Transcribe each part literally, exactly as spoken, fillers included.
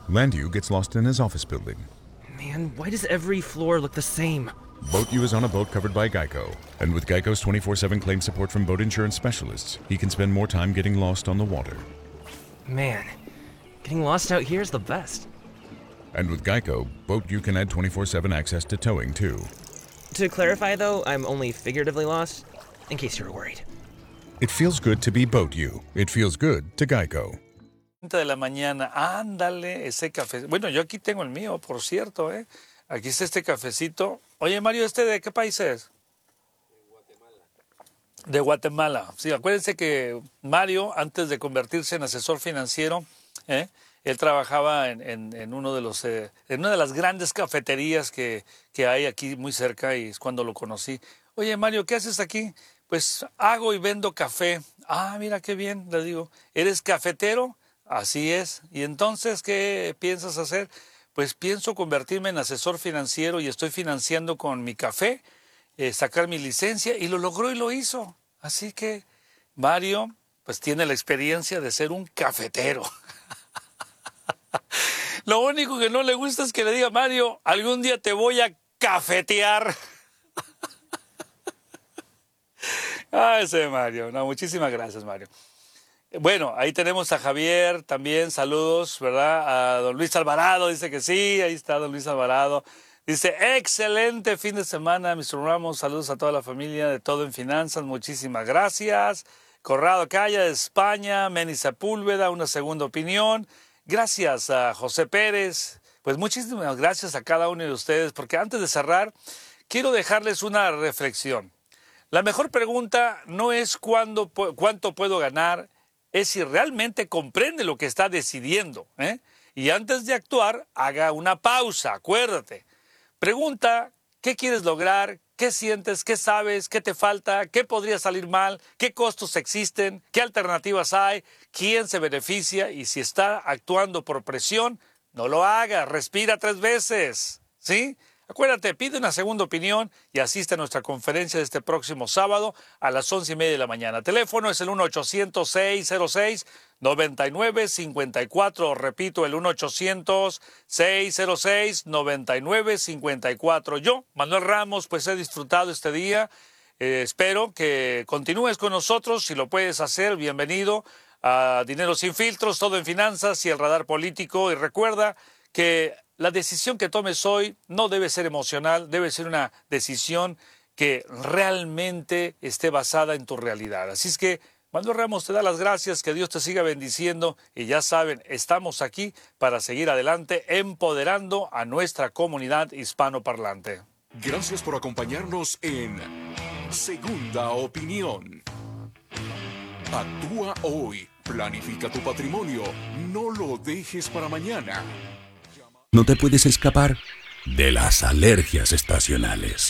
Landu gets lost in his office building. Man, why does every floor look the same? Boat U is on a boat covered by Geico. And with Geico's twenty-four seven claim support from boat insurance specialists, he can spend more time getting lost on the water. Man, getting lost out here is the best. And with Geico, Boat U can add twenty-four seven access to towing, too. To clarify, though, I'm only figuratively lost, in case you were worried. It feels good to be Boat U. It feels good to Geico. de la mañana, ándale, ese café. Bueno, yo aquí tengo el mío, por cierto, ¿eh? Aquí está este cafecito. Oye, Mario, ¿este de qué país es? De Guatemala. De Guatemala. Sí, acuérdense que Mario, antes de convertirse en asesor financiero, ¿eh? Él trabajaba en, en, en, uno de los, eh, en una de las grandes cafeterías que, que hay aquí muy cerca, y es cuando lo conocí. Oye, Mario, ¿qué haces aquí? Pues hago y vendo café. Ah, mira qué bien, le digo. ¿Eres cafetero? Así es. ¿Y entonces qué piensas hacer? Pues pienso convertirme en asesor financiero y estoy financiando con mi café, eh, sacar mi licencia, y lo logró y lo hizo. Así que Mario, pues tiene la experiencia de ser un cafetero. Lo único que no le gusta es que le diga, Mario, algún día te voy a cafetear. Ah, ese Mario. No, muchísimas gracias, Mario. Bueno, ahí tenemos a Javier también, saludos, ¿verdad? A don Luis Alvarado, dice que sí, ahí está don Luis Alvarado. Dice, excelente fin de semana, mister Ramos, saludos a toda la familia de Todo en Finanzas, muchísimas gracias. Corrado Calla de España, Meni Sepúlveda, una segunda opinión. Gracias a José Pérez, pues muchísimas gracias a cada uno de ustedes, porque antes de cerrar, quiero dejarles una reflexión. La mejor pregunta no es cuándo, cuánto puedo ganar, es si realmente comprende lo que está decidiendo, ¿eh? Y antes de actuar, haga una pausa, acuérdate. Pregunta, ¿qué quieres lograr? ¿Qué sientes? ¿Qué sabes? ¿Qué te falta? ¿Qué podría salir mal? ¿Qué costos existen? ¿Qué alternativas hay? ¿Quién se beneficia? Y si está actuando por presión, no lo haga, respira tres veces, ¿sí? Acuérdate, pide una segunda opinión y asiste a nuestra conferencia de este próximo sábado a las once y media de la mañana. Teléfono es el uno ochocientos, seiscientos seis, noventa y nueve cincuenta y cuatro. Repito, el uno ochocientos, seiscientos seis, noventa y nueve cincuenta y cuatro. Yo, Manuel Ramos, pues he disfrutado este día. Eh, espero que continúes con nosotros. Si lo puedes hacer, bienvenido a Dinero Sin Filtros, Todo en Finanzas y el Radar Político. Y recuerda que la decisión que tomes hoy no debe ser emocional, debe ser una decisión que realmente esté basada en tu realidad. Así es que Manuel Ramos te da las gracias, que Dios te siga bendiciendo y ya saben, estamos aquí para seguir adelante empoderando a nuestra comunidad hispanoparlante. Gracias por acompañarnos en Segunda Opinión. Actúa hoy, planifica tu patrimonio, no lo dejes para mañana. No te puedes escapar de las alergias estacionales.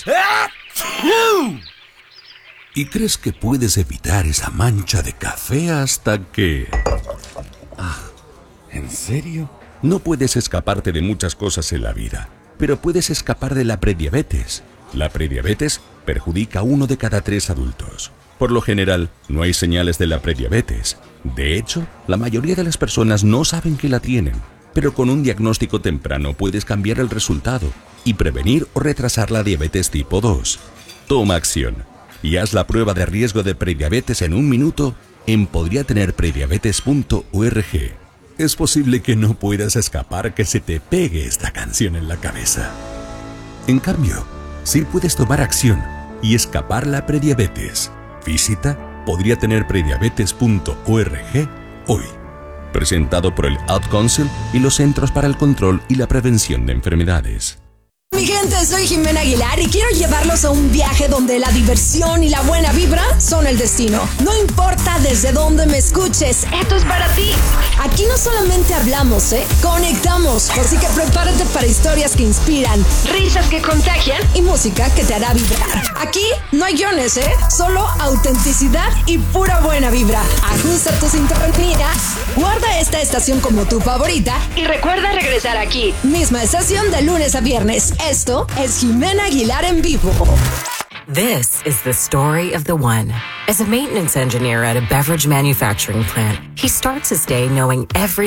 Y crees que puedes evitar esa mancha de café hasta que... Ah, ¿en serio? No puedes escaparte de muchas cosas en la vida, pero puedes escapar de la prediabetes. La prediabetes perjudica a uno de cada tres adultos. Por lo general, no hay señales de la prediabetes. De hecho, la mayoría de las personas no saben que la tienen. Pero con un diagnóstico temprano puedes cambiar el resultado y prevenir o retrasar la diabetes tipo dos. Toma acción y haz la prueba de riesgo de prediabetes en un minuto en podría tener prediabetes punto org. Es posible que no puedas escapar que se te pegue esta canción en la cabeza. En cambio, sí puedes tomar acción y escapar la prediabetes. Visita podría tener prediabetes punto org hoy. Presentado por el Ad Council y los Centros para el Control y la Prevención de Enfermedades. Mi gente, soy Jimena Aguilar y quiero llevarlos a un viaje donde la diversión y la buena vibra son el destino. No importa desde dónde me escuches, esto es para ti. Aquí no solamente hablamos, ¿eh? Conectamos. Así que prepárate para historias que inspiran, risas que contagian y música que te hará vibrar. Aquí no hay guiones, ¿eh? Solo autenticidad y pura buena vibra. Ajusta tu sintonía, guarda esta estación como tu favorita y recuerda regresar aquí. Misma estación de lunes a viernes. Esto es Jimena Aguilar en vivo. This is the story of the one. As a maintenance engineer at a beverage manufacturing plant, he starts his day knowing every